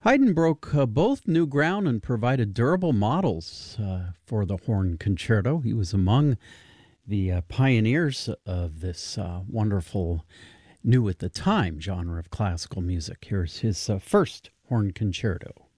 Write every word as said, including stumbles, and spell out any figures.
Haydn broke uh, both new ground and provided durable models uh, for the horn concerto. He was among the uh, pioneers of this uh, wonderful, new at the time genre of classical music. Here's his uh, first horn concerto.